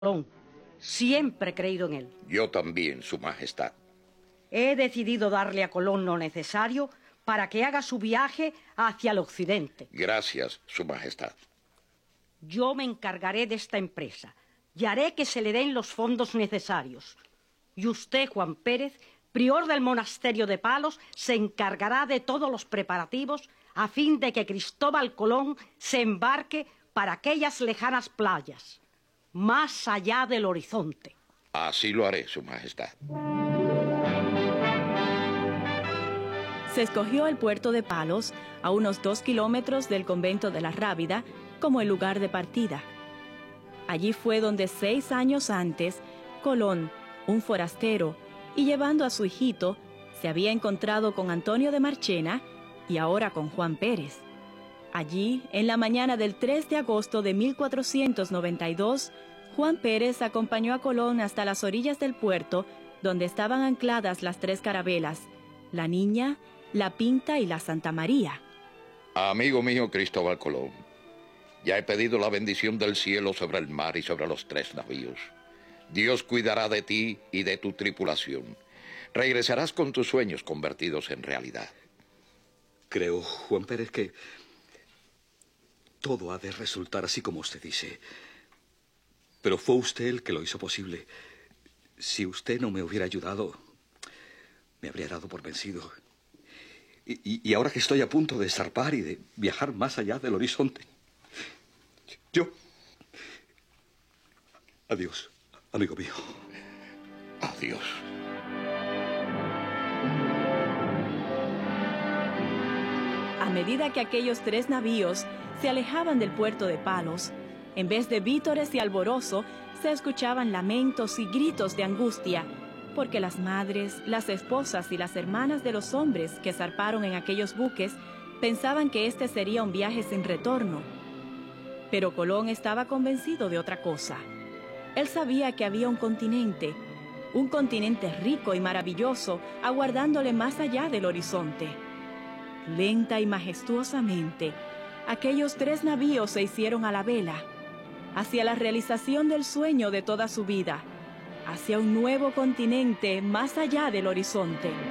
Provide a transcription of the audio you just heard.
Colón. Siempre he creído en él. Yo también, Su Majestad. He decidido darle a Colón lo necesario para que haga su viaje hacia el occidente. Gracias, Su Majestad. Yo me encargaré de esta empresa y haré que se le den los fondos necesarios. Y usted, Juan Pérez, prior del monasterio de Palos, se encargará de todos los preparativos a fin de que Cristóbal Colón se embarque para aquellas lejanas playas, más allá del horizonte. Así lo haré, Su Majestad. Se escogió el puerto de Palos, a unos 2 kilómetros del convento de la Rábida, como el lugar de partida. Allí fue donde 6 años antes, Colón, un forastero, y llevando a su hijito, se había encontrado con Antonio de Marchena y ahora con Juan Pérez. Allí, en la mañana del 3 de agosto de 1492, Juan Pérez acompañó a Colón hasta las orillas del puerto, donde estaban ancladas las 3 carabelas, la Niña, la Pinta y la Santa María. Amigo mío Cristóbal Colón, ya he pedido la bendición del cielo sobre el mar y sobre los 3 navíos. Dios cuidará de ti y de tu tripulación. Regresarás con tus sueños convertidos en realidad. Creo, Juan Pérez, que todo ha de resultar así como usted dice. Pero fue usted el que lo hizo posible. Si usted no me hubiera ayudado, me habría dado por vencido. Y ahora que estoy a punto de zarpar y de viajar más allá del horizonte, yo... Adiós, amigo mío. Adiós. A medida que aquellos 3 navíos se alejaban del puerto de Palos, en vez de vítores y alborozo, se escuchaban lamentos y gritos de angustia, porque las madres, las esposas y las hermanas de los hombres que zarparon en aquellos buques pensaban que este sería un viaje sin retorno. Pero Colón estaba convencido de otra cosa. Él sabía que había un continente rico y maravilloso, aguardándole más allá del horizonte. Lenta y majestuosamente, aquellos 3 navíos se hicieron a la vela, hacia la realización del sueño de toda su vida, hacia un nuevo continente más allá del horizonte.